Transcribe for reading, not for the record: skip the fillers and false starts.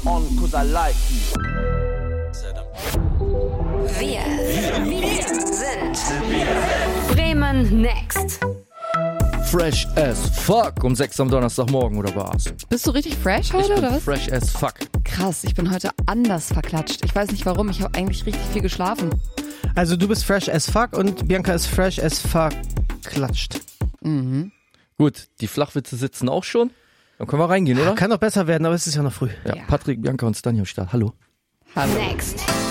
on cause I like you. Wir sind Bremen Next. Fresh as fuck um 6 am Donnerstagmorgen, oder was? Bist du richtig fresh heute, Ich bin oder was? fresh as fuck. Krass, ich bin heute anders verklatscht. Ich weiß nicht warum, ich habe eigentlich richtig viel geschlafen. Also du bist fresh as fuck und Bianca ist fresh as fuck klatscht. Gut, die Flachwitze sitzen auch schon. Dann können wir reingehen, oder? Kann noch besser werden, aber es ist ja noch früh. Ja, Patrick, Bianca und Stani am Start. Hallo. Hallo. Next.